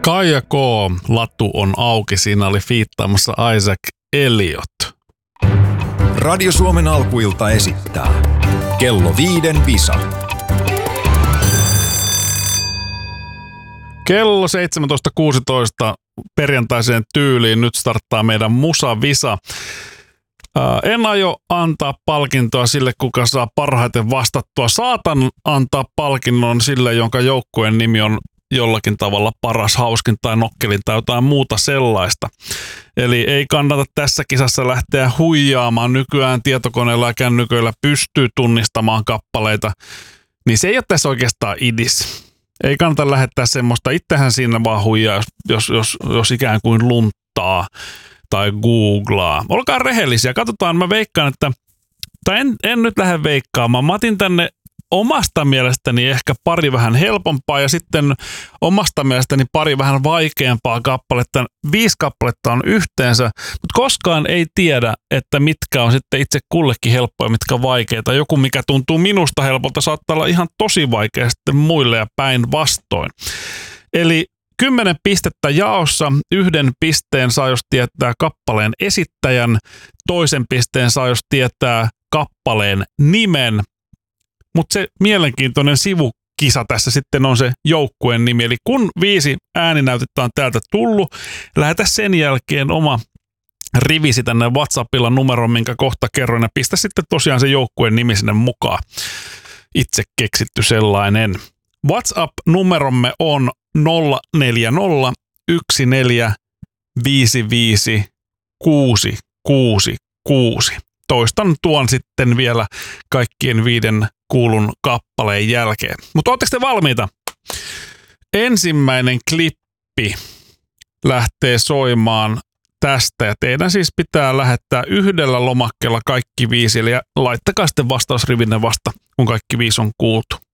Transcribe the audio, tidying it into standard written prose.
Kaija K. Latu on auki. Siinä oli fiittaamassa Isaac Elliot. Radio Suomen alkuilta esittää Kello 5 visa. Kello 17.16 perjantaiseen tyyliin. Nyt starttaa meidän Musa-visa. En aio antaa palkintoa sille, kuka saa parhaiten vastattua. Saatan antaa palkinnon sille, jonka joukkueen nimi on jollakin tavalla paras, hauskin tai nokkelin tai jotain muuta sellaista. Eli ei kannata tässä kisassa lähteä huijaamaan. Nykyään tietokoneella ja kännyköillä pystyy tunnistamaan kappaleita, niin se ei ole tässä oikeastaan idis. Ei kannata lähettää semmoista, itsehän siinä vaan huijaa, jos ikään kuin lunttaa tai googlaa. Olkaa rehellisiä. Katsotaan, mä veikkaan, tai en nyt lähde veikkaamaan. Mä otin tänne omasta mielestäni ehkä pari vähän helpompaa ja sitten omasta mielestäni pari vähän vaikeampaa kappaletta. 5 kappaletta on yhteensä, mutta koskaan ei tiedä, että mitkä on sitten itse kullekin helppoja, mitkä vaikeita. Joku, mikä tuntuu minusta helpolta, saattaa olla ihan tosi vaikea sitten muille ja päinvastoin. Eli 10 pistettä jaossa. 1 pisteen saa, jos tietää kappaleen esittäjän. 2 pisteen saa, jos tietää kappaleen nimen. Mutta se mielenkiintoinen sivukisa tässä sitten on se joukkueen nimi. Eli kun 5 ääninäytettä on täältä tullut, lähetä sen jälkeen oma rivisi tänne WhatsAppilla numeroon, minkä kohta kerron, ja pistä sitten tosiaan se joukkueen nimi sinne mukaan. Itse keksitty sellainen. WhatsApp-numeromme on 040 1455 666. Toistan tuon sitten vielä kaikkien 5 kuulun kappaleen jälkeen. Mutta ootteko te valmiita? Ensimmäinen klippi lähtee soimaan tästä. Ja teidän siis pitää lähettää 1 lomakkeella kaikki 5. Eli laittakaa sitten vastausrivinne vasta, kun kaikki 5 on kuultu.